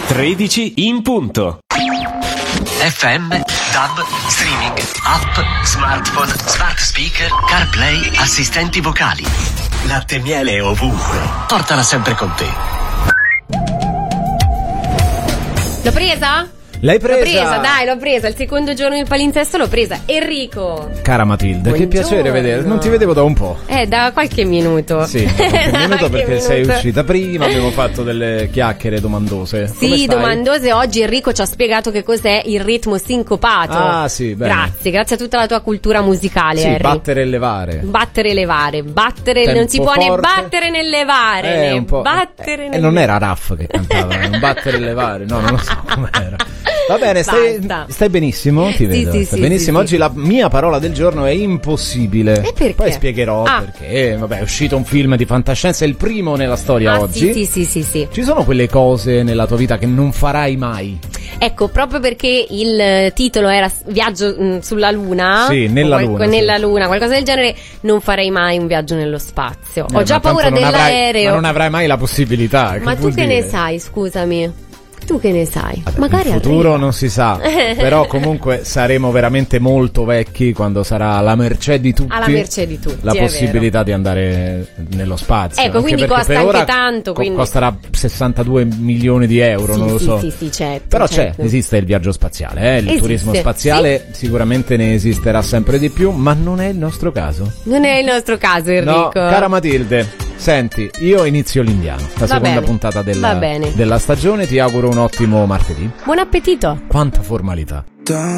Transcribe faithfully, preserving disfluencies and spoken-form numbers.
tredici in punto. F M, DAB, streaming, app, smartphone, smart speaker, CarPlay, assistenti vocali. Latte e miele ovunque. Portala sempre con te. L'ho presa? L'hai presa? L'ho presa, dai, l'ho presa. Il secondo giorno del palinsesto l'ho presa. Enrico. Cara Matilde, Buongiorno. che piacere vedere. Non ti vedevo da un po'. Eh, da qualche minuto. Sì, da qualche minuto Qualche perché minuto. sei uscita prima, abbiamo fatto delle chiacchiere domandose. Come Sì, stai? domandose. Oggi Enrico ci ha spiegato che cos'è il ritmo sincopato. Ah, sì, bene. Grazie, grazie a tutta la tua cultura musicale, Sì, Harry. battere e levare. Battere e levare, battere, Tempo non si può né forte. battere né levare, Eh, né un po'. battere E né non era Raff che cantava, un battere e levare, no, non lo so com'era. Va bene, stai, Basta. stai benissimo? Ti Sì, vedo. sì, stai sì, benissimo. sì, Oggi sì. la mia parola del giorno è impossibile. E perché? Poi spiegherò Ah. perché. Vabbè, è uscito un film di fantascienza, è il primo nella storia Ah, oggi. sì, sì, sì, sì, sì. Ci sono quelle cose nella tua vita che non farai mai? Ecco, proprio perché il eh, titolo era s- Viaggio mh, sulla Luna. Sì, nella o qual- Luna, Nella sì. Luna, qualcosa del genere, non farei mai un viaggio nello spazio. Eh, Ho già ma tanto paura non avrai- dell'aereo. ma non avrai mai la possibilità. Ma tu vuol che dire? ne sai, scusami? Tu che ne sai? Vabbè, Magari il futuro arriva. non si sa, però comunque saremo veramente molto vecchi quando sarà alla mercé di tutti. Alla mercé di tutti, la è possibilità di andare nello spazio. Ecco, Anche quindi perché costa per anche ora tanto, co- quindi- costerà sessantadue milioni di euro, Sì, non lo sì, so. sì, sì, certo, Però certo. c'è, esiste il viaggio spaziale, eh? il Esiste, turismo spaziale sicuramente ne esisterà sempre di più, ma non è il nostro caso. Non è il nostro caso, Enrico. No, cara Matilde, senti, io inizio l'indiano, la Va seconda bene, puntata va della, bene. della stagione, ti auguro un ottimo martedì. Buon appetito. Quanta formalità.